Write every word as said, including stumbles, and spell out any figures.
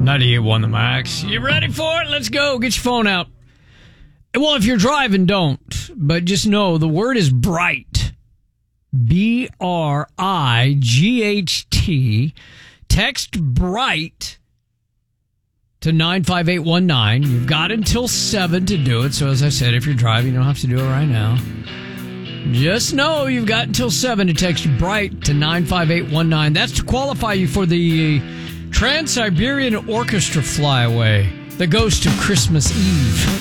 ninety-eight point one The Max. You ready for it? Let's go. Get your phone out. Well, if you're driving, don't. But just know the word is bright. B R I G H T. Text BRIGHT to nine five eight one nine. You've got until seven to do it. So as I said, if you're driving, you don't have to do it right now. Just know you've got until seven to text BRIGHT to nine five eight one nine. That's to qualify you for the Trans-Siberian Orchestra flyaway that goes to Christmas Eve.